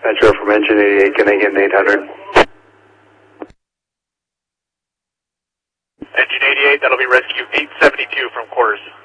Metro from engine 88, can I get an 800? Engine 88, that'll be rescue 872 from quarters.